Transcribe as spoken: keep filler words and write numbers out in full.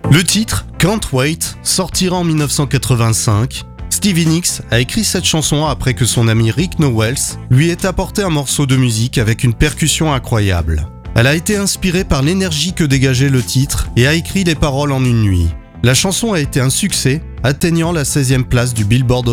Le titre, Can't Wait, sortira en dix-neuf cent quatre-vingt-cinq. Stevie Nicks a écrit cette chanson après que son ami Rick Nowels lui ait apporté un morceau de musique avec une percussion incroyable. Elle a été inspirée par l'énergie que dégageait le titre et a écrit les paroles en une nuit. La chanson a été un succès, atteignant la seizième place du Billboard